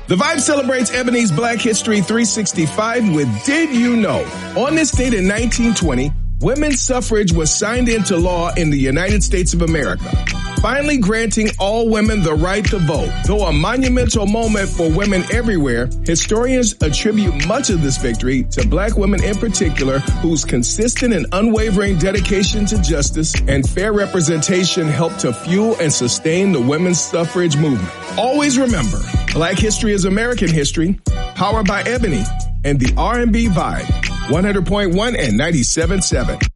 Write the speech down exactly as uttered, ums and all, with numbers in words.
The Vibe celebrates Ebony's Black History three sixty-five with Did You Know? On this date in nineteen twenty, women's suffrage was signed into law in the United States of America, finally granting all women the right to vote. Though a monumental moment for women everywhere, historians attribute much of this victory to black women in particular, whose consistent and unwavering dedication to justice and fair representation helped to fuel and sustain the women's suffrage movement. Always remember, Black history is American history, powered by Ebony and the R and B Vibe, one hundred point one and ninety-seven point seven.